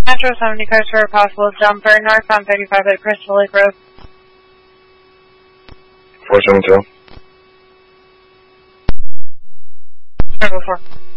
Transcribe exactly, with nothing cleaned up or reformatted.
Metro seventy cars for a possible jumper, northbound thirty-five at Crystal Lake Road. four seven two. Struggle four.